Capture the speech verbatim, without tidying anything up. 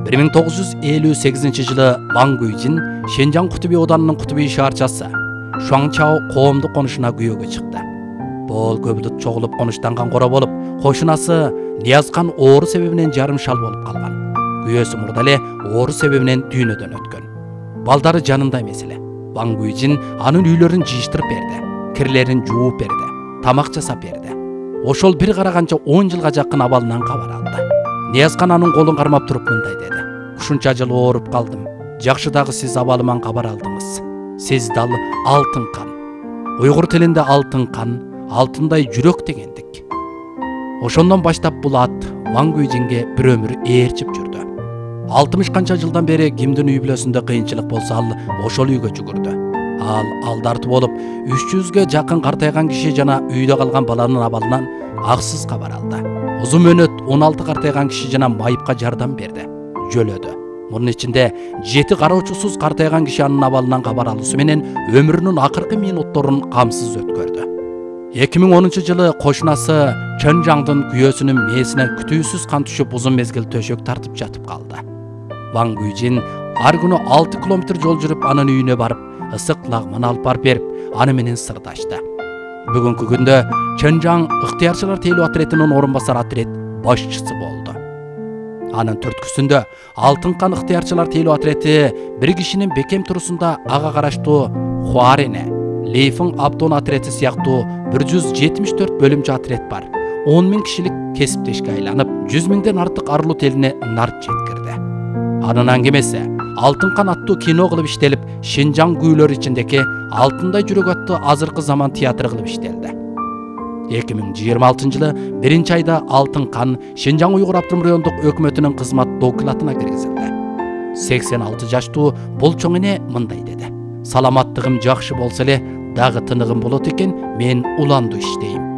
bir ming to'qqiz yuz ellik sakkizinchi жылы Ван Гуйжин Шэньчжан Кутуби ауданының Кутуби шаарчасы Шуаңчао коомдук конушуна күйөөгө чыкты. Бул көбүлүт чогулуп конуштанган кора болуп, кошунасы Ниязхан оору себебинен жарым шал болуп калган. Күйөөсү мурда эле оору себебинен дүйнөдөн өткөн. Балдары жанында эмес эле. Ван Гуйжин анын үйлөрүн жыйыштырып берди, кирлерин жууп берди, тамак жасап берди. Ошол бир караганча он жылга жакын абалынан кабар алды. Ниязхан анын колун кармап туруп мындай деди: "Ушунча жыл ооруп калдым. Жакшы дагы сиз абалыман кабар алдыңыз. Сиз дал алтын кан. Уйгур тилинде алтын кан, алтындай жүрөк дегендик." Ошондон баштап бул ат Ван Гуйжинге бир өмүр ээрчип жүрдү. алтымыш канча жылдан бери кимдин үй бүлөсүндө кыйынчылык болсо ал ошол үйгө жүгүрдү. Ал алдарты болуп үч жүзгө жакын картайган киши жана үйдө калган баланын абалынан аксыз кабар алды. Узун мөөнөт он алты картайган киши жана майыпка жардам берди, жөлөдү. Мунун ичинде жети кароочусуз картайган киши анын абалынан кабар алуусу менен өмүрүнүн акыркы минутторун камсыз өткөрдү. эки миң онунчу жылы кошунасы Чэньчжаңдын күйөөсүнүн мээсине күтүүсүз кан түшүп узун мезгил төшөк тартып жатып калды. Ван Гуйжин ар күнү алты километр жол жүрүп анын үйүнө барып, ысык лагман алып барып берип, аны менен сырдашты. Бүгүнкү күндө Чэньчжаң ыктыярчылар тейлөө отретинин орун басар отрет башчысы болду. Анын түрткүсүндө алтын кан ыктыярчылар тейлөө отрети бир кишинин бекем турусунда ага караштуу Хуарене, Лейфин Аптон отрети сыяктуу бир жүз жетимиш төрт бөлүмчө отрет бар. он миң кишилик кесиптешке айланып, жүз миңден артык арылуу телине нарт жеткирди. Анын аңгемеси Алтын кан аттуу кино кылып иштелип, Шэньчжаң күүлөр ичиндеги Алтындай жүрөк аттуу азыркы заман театры кылып иштелди. эки миң жыйырма алтынчы жылы биринчи айда Алтын кан Шэньчжаң уйгур автономдук райондук өкмөтүнүн кызмат документатына киргизилди. сексен алты жаштуу бул чоң эне мындай деди: "Саламаттыгым жакшы болсо эле, дагы тыныгым болот экен, мен уланду иштейм.